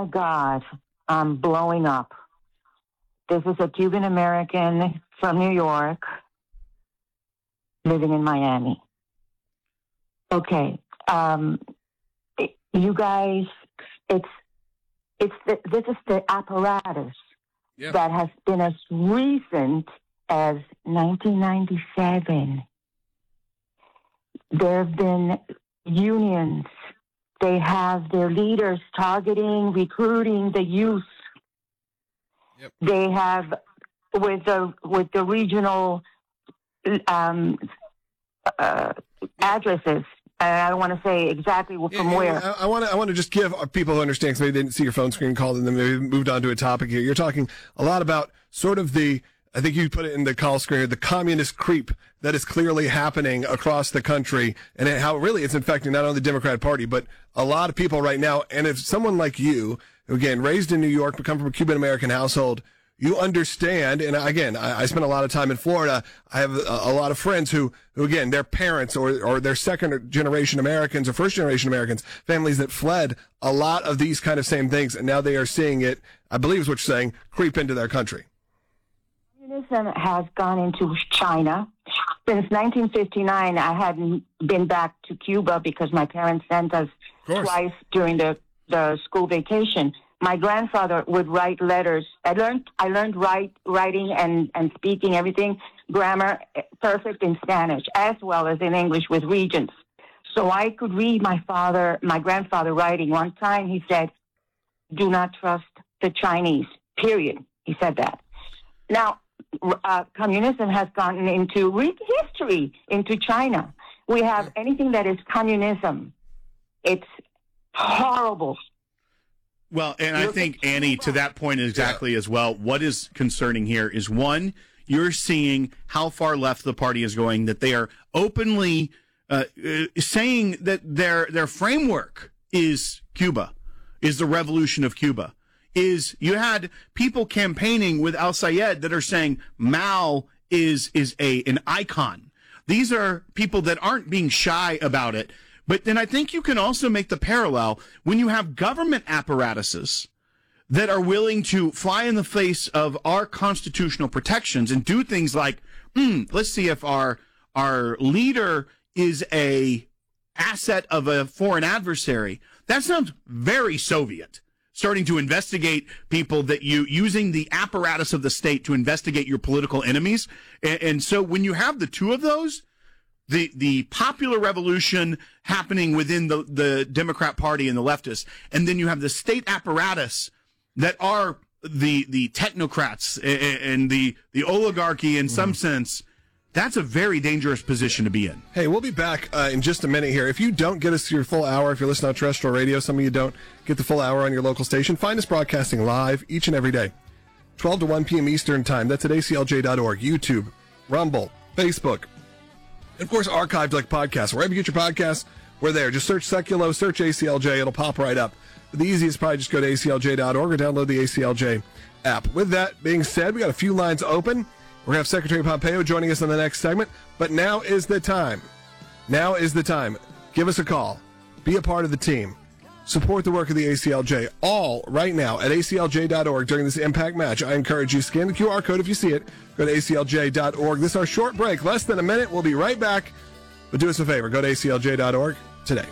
my God, I'm blowing up. This is a Cuban American from New York living in Miami. Okay. You guys, this is the apparatus that has been as recent as 1997. There have been unions. They have their leaders targeting, recruiting the youth. Yep. They have with the regional addresses. I don't want to say exactly from where. I want to just give people who understand, because maybe they didn't see your phone screen called and then maybe moved on to a topic here. You're talking a lot about sort of I think you put it in the call screen, the communist creep that is clearly happening across the country, and how really it's infecting not only the Democrat Party, but a lot of people right now. And if someone like you, again, raised in New York, but come from a Cuban-American household, you understand, and again, I spent a lot of time in Florida. I have a lot of friends who again, their parents or their second-generation Americans or first-generation Americans, families that fled a lot of these kind of same things, and now they are seeing it, I believe is what you're saying, creep into their country. Communism has gone into China. Since 1959, I hadn't been back to Cuba because my parents sent us twice during the school vacation. My grandfather would write letters. I learned writing and speaking, everything, grammar, perfect in Spanish, as well as in English with regents. So I could read my grandfather writing. One time he said, "Do not trust the Chinese," period. He said that. Now, communism has gotten into history, into China. We have anything that is communism. It's horrible. Well, and I think, Annie, to that point exactly as well, what is concerning here is, one, you're seeing how far left the party is going, that they are openly saying that their framework is Cuba, is the revolution of Cuba. You had people campaigning with Al Sayed that are saying Mao is an icon. These are people that aren't being shy about it. But then I think you can also make the parallel when you have government apparatuses that are willing to fly in the face of our constitutional protections and do things like, let's see if our leader is a asset of a foreign adversary. That sounds very Soviet. Starting to investigate people that using the apparatus of the state to investigate your political enemies. And so when you have the two of those, the popular revolution happening within the Democrat Party and the leftists, and then you have the state apparatus that are the technocrats and the oligarchy in some sense, that's a very dangerous position to be in. Hey, we'll be back in just a minute here. If you don't get us to your full hour, if you're listening on terrestrial radio, some of you don't get the full hour on your local station, find us broadcasting live each and every day, 12 to 1 p.m. Eastern Time. That's at aclj.org, YouTube, Rumble, Facebook, and of course, archived like podcasts. Wherever you get your podcasts, we're there. Just search Seculo, search ACLJ. It'll pop right up. But the easiest is probably just go to aclj.org or download the ACLJ app. With that being said, we got a few lines open. We're going to have Secretary Pompeo joining us in the next segment. But now is the time. Now is the time. Give us a call. Be a part of the team. Support the work of the ACLJ. All right now at aclj.org during this Impact match. I encourage you, scan the QR code if you see it. Go to aclj.org. This is our short break. Less than a minute. We'll be right back. But do us a favor. Go to aclj.org today.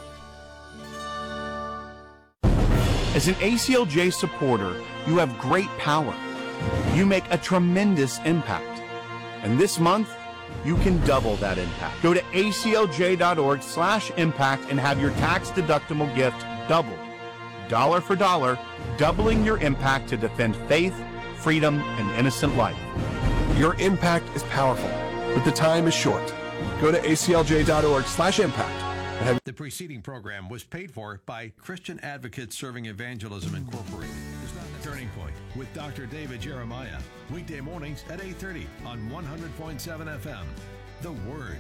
As an ACLJ supporter, you have great power. You make a tremendous impact. And this month, you can double that impact. Go to aclj.org/impact and have your tax-deductible gift doubled. Dollar for dollar, doubling your impact to defend faith, freedom, and innocent life. Your impact is powerful, but the time is short. Go to aclj.org/impact. The preceding program was paid for by Christian Advocates Serving Evangelism Incorporated. It's not the Turning Point with Dr. David Jeremiah. Weekday mornings at 8:30 on 100.7 FM. The Word.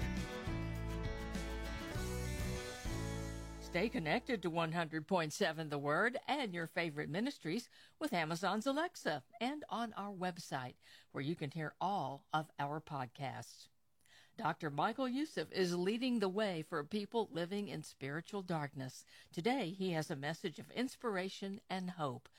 Stay connected to 100.7 The Word and your favorite ministries with Amazon's Alexa and on our website, where you can hear all of our podcasts. Dr. Michael Youssef is leading the way for people living in spiritual darkness. Today, he has a message of inspiration and hope